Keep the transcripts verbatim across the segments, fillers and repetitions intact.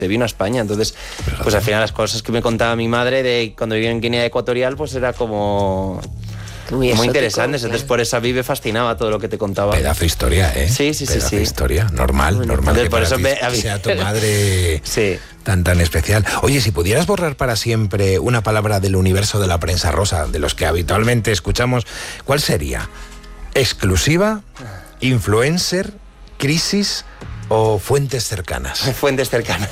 se vino a España. Entonces, Fíjate. pues al final las cosas que me contaba mi madre de cuando vivía en Guinea Ecuatorial, pues era como... Muy, muy interesantes, entonces por eso a mí me fascinaba todo lo que te contaba. Pedazo de historia, ¿eh? Sí, sí, sí. Pedazo sí. de historia, normal, bueno, normal que por eso me, a mí... sea tu madre sí. tan, tan especial. Oye, si pudieras borrar para siempre una palabra del universo de la prensa rosa, de los que habitualmente escuchamos, ¿cuál sería? ¿Exclusiva? ¿Influencer? ¿Crisis? ¿O fuentes cercanas? Fuentes cercanas.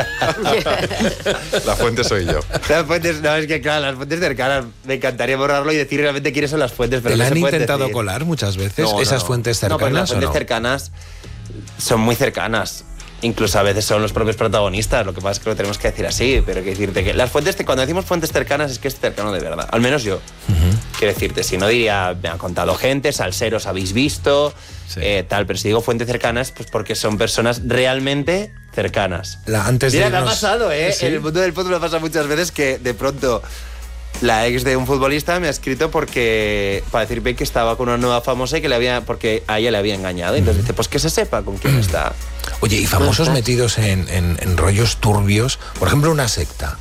La fuente soy yo. Las fuentes, no, es que claro, las fuentes cercanas, me encantaría borrarlo y decir realmente quiénes son las fuentes, pero ¿Te no la se han puede intentado decir. colar muchas veces, no, esas no. fuentes cercanas? No, pero las fuentes ¿o no? cercanas son muy cercanas. Incluso a veces son los propios protagonistas, lo que pasa es que lo tenemos que decir así, pero hay que decirte que las fuentes, cuando decimos fuentes cercanas es que es cercano de verdad, al menos yo. Uh-huh. Quiero decirte, si no diría, me han contado gente, salseros habéis visto, sí. eh, tal, pero si digo fuentes cercanas, pues porque son personas realmente cercanas. La, antes Mira, de me irnos... ha pasado, ¿eh? ¿Sí? En el mundo del fútbol me pasa muchas veces que de pronto la ex de un futbolista me ha escrito porque para decirme que estaba con una nueva famosa y que le había, porque a ella le había engañado. Entonces dice, pues que se sepa con quién está. Oye, y famosos metidos en, en, en rollos turbios, por ejemplo, una secta.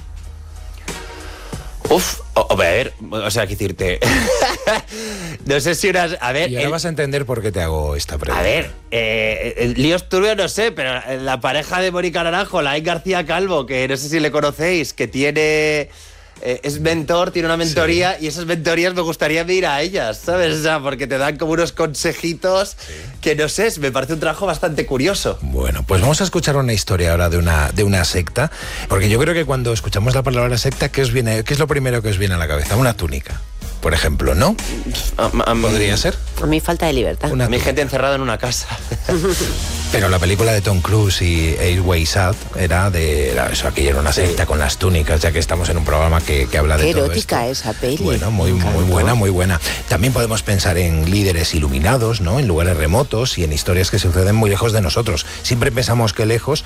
Uf, a ver, o sea, qué decirte. No sé si unas. A ver. Y ahora el, vas a entender por qué te hago esta pregunta. A ver, eh, el líos turbios no sé, pero la pareja de Mónica Naranjo, la García Calvo, que no sé si le conocéis, que tiene. Eh, es mentor, tiene una mentoría, sí. Y esas mentorías me gustaría ir a ellas, ¿sabes? O sea, porque te dan como unos consejitos sí. que no sé, me parece un trabajo bastante curioso. Bueno, pues vamos a escuchar una historia ahora de una, de una secta, porque yo creo que cuando escuchamos la palabra secta, ¿qué os viene, qué es lo primero que os viene a la cabeza? Una túnica, por ejemplo, ¿no? A, a, ¿Podría ser? A mí falta de libertad. Una a mí gente encerrada en una casa. Pero la película de Tom Cruise y Airways Out era de... Era eso, aquello era una secta sí. con las túnicas, ya que estamos en un programa que, que habla de Qué todo erótica esto. esa peli. Bueno, muy, muy buena, muy buena. También podemos pensar en líderes iluminados, ¿no? En lugares remotos y en historias que suceden muy lejos de nosotros. Siempre pensamos que lejos,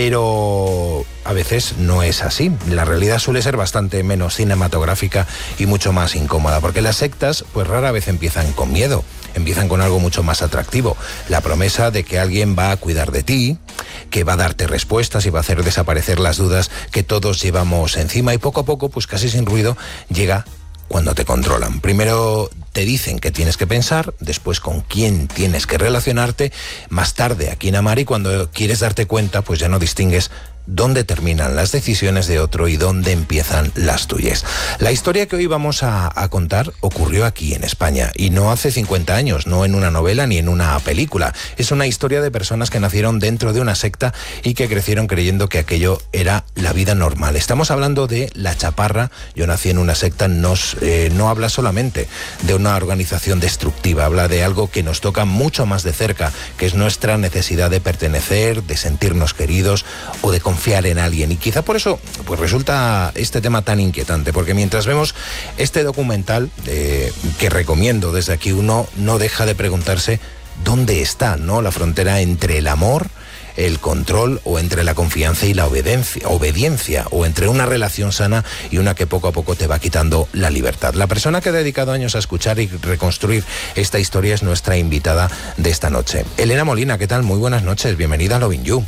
pero a veces no es así. La realidad suele ser bastante menos cinematográfica y mucho más incómoda, porque las sectas pues rara vez empiezan con miedo, empiezan con algo mucho más atractivo, la promesa de que alguien va a cuidar de ti, que va a darte respuestas y va a hacer desaparecer las dudas que todos llevamos encima, y poco a poco, pues casi sin ruido, llega cuando te controlan. Primero te dicen que tienes que pensar, después con quién tienes que relacionarte, más tarde a quién amar, y cuando quieres darte cuenta, pues ya no distingues dónde terminan las decisiones de otro y dónde empiezan las tuyas. La historia que hoy vamos a, a contar ocurrió aquí en España, y no hace cincuenta años, no en una novela ni en una película. Es una historia de personas que nacieron dentro de una secta y que crecieron creyendo que aquello era la vida normal. Estamos hablando de La Chaparra. Yo nací en una secta, nos, eh, no habla solamente de una organización destructiva, habla de algo que nos toca mucho más de cerca, que es nuestra necesidad de pertenecer, de sentirnos queridos o de confiar confiar en alguien. Y quizá por eso pues resulta este tema tan inquietante, porque mientras vemos este documental eh, que recomiendo desde aquí, uno no deja de preguntarse dónde está, ¿no?, la frontera entre el amor, el control, o entre la confianza y la obediencia, obediencia, o entre una relación sana y una que poco a poco te va quitando la libertad. La persona que ha dedicado años a escuchar y reconstruir esta historia es nuestra invitada de esta noche. Elena Molina, ¿qué tal? Muy buenas noches, bienvenida a Lovin' You.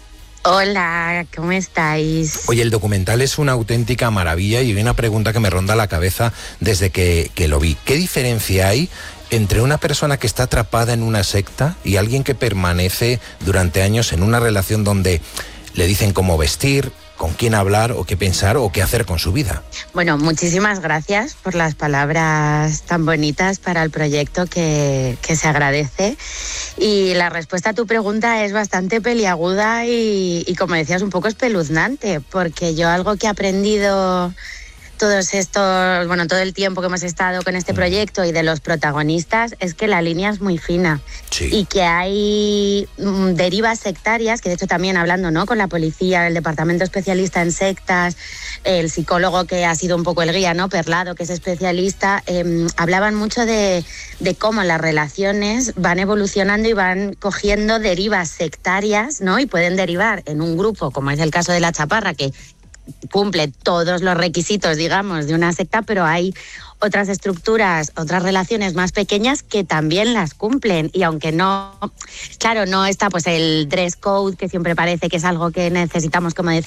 Hola, ¿cómo estáis? Oye, el documental es una auténtica maravilla, y hay una pregunta que me ronda la cabeza desde que, que lo vi. ¿Qué diferencia hay entre una persona que está atrapada en una secta y alguien que permanece durante años en una relación donde le dicen cómo vestir, con quién hablar o qué pensar o qué hacer con su vida? Bueno, muchísimas gracias por las palabras tan bonitas para el proyecto, que, que se agradece. Y la respuesta a tu pregunta es bastante peliaguda y, y, como decías, un poco espeluznante, porque yo algo que he aprendido todos estos, bueno, todo el tiempo que hemos estado con este proyecto y de los protagonistas, es que la línea es muy fina. Sí. Y que hay mm, derivas sectarias, que de hecho también hablando, ¿no?, con la policía, el departamento especialista en sectas, el psicólogo que ha sido un poco el guía, ¿no?, Perlado, que es especialista, eh, hablaban mucho de, de cómo las relaciones van evolucionando y van cogiendo derivas sectarias, ¿no?, y pueden derivar en un grupo, como es el caso de La Chaparra, que cumple todos los requisitos, digamos, de una secta, pero hay otras estructuras, otras relaciones más pequeñas que también las cumplen. Y aunque no, claro, no está pues el dress code, que siempre parece que es algo que necesitamos, como decía,